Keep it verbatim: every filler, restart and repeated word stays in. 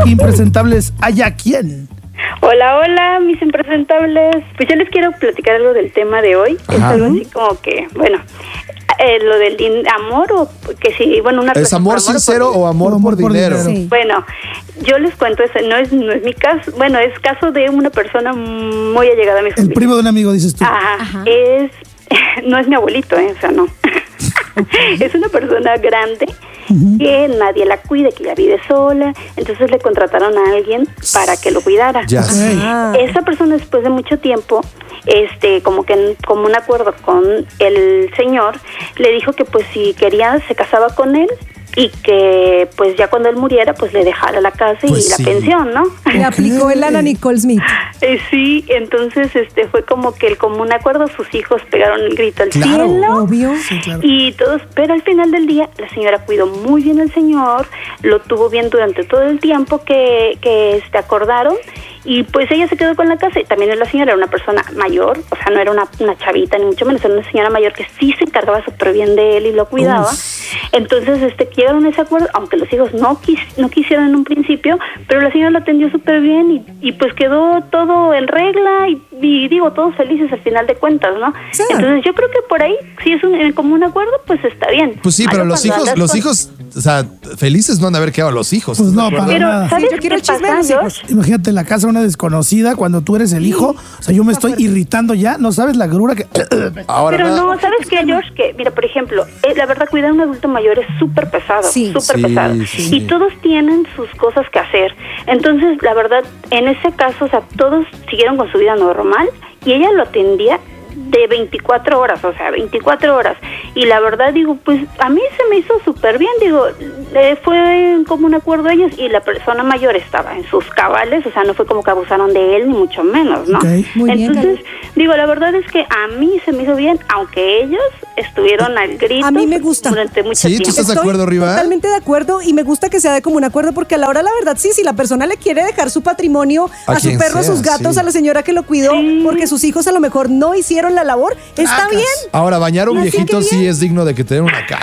impresentables, ¿haya quién? Hola, hola, mis impresentables. Pues yo les quiero platicar algo del tema de hoy. Ajá. Es algo así como que, bueno, eh, lo del din- amor o que sí, bueno, una ¿Es amor, amor sincero por, o amor, amor por, por dinero? dinero. Sí. Bueno, yo les cuento, ese no es no es mi caso, bueno, es caso de una persona muy allegada a mi familia. El primo de un amigo, dices tú. Ajá, Ajá. es, no es mi abuelito, ¿eh? O sea, no. Es una persona grande uh-huh. que nadie la cuida, que ya vive sola, entonces le contrataron a alguien para que lo cuidara. Ya sé. Esa persona, después de mucho tiempo, este, como que como un acuerdo con el señor, le dijo que pues si quería se casaba con él y que pues ya cuando él muriera pues le dejara la casa pues y sí. la pensión, ¿no? Le aplicó el Ana Nicole Smith. Eh, sí, entonces este fue como que el común acuerdo, sus hijos pegaron el grito al claro, cielo, obvio. Sí, claro. Y todos, pero al final del día la señora cuidó muy bien al señor, lo tuvo bien durante todo el tiempo que, que este, acordaron. Y pues ella se quedó con la casa y también la señora era una persona mayor, o sea, no era una, una chavita ni mucho menos, era una señora mayor que sí se encargaba súper bien de él y lo cuidaba. Uf. Entonces, este, llegaron a ese acuerdo, aunque los hijos no quis, no quisieron en un principio, pero la señora lo atendió súper bien y, y pues quedó todo en regla y, y digo, todos felices al final de cuentas, ¿no? Sí. Entonces yo creo que por ahí, si es un en común acuerdo, pues está bien. Pues sí, pero los hijos, los hijos, o sea, felices no han de haber quedado los hijos. Pues no, para pero, nada. ¿sabes sí, yo quiero qué chisme de pasa, los hijos. Imagínate la casa de una desconocida cuando tú eres el hijo. O sea, yo me estoy irritando ya. No sabes la grura que... Ahora, pero no, ¿sabes qué, George? Que, mira, por ejemplo, eh, la verdad, cuidar a un adulto mayor es súper pesado. Sí. Súper sí, pesado. Sí. Y todos tienen sus cosas que hacer. Entonces, la verdad, en ese caso, o sea, todos siguieron con su vida normal y ella lo atendía de veinticuatro horas, o sea, veinticuatro horas. Y la verdad, digo, pues a mí se me hizo súper bien, digo, eh, fue como un acuerdo de ellos y la persona mayor estaba en sus cabales, o sea, no fue como que abusaron de él, ni mucho menos, ¿no? Okay. Muy bien, Entonces, Carlos. digo, la verdad es que a mí se me hizo bien, aunque ellos estuvieron al grito a mí me gusta. durante mucho sí, tiempo. ¿tú estás de Estoy acuerdo, Riva? Totalmente de acuerdo y me gusta que sea de común acuerdo porque a la hora, la verdad, sí, si la persona le quiere dejar su patrimonio a, A su quien perro, a sea, sus gatos, sí. a la señora que lo cuidó, Sí. porque sus hijos a lo mejor no hicieron la labor, está bien. Ahora, bañar a un Así que viejito sí bien. es digno de que te den una cara.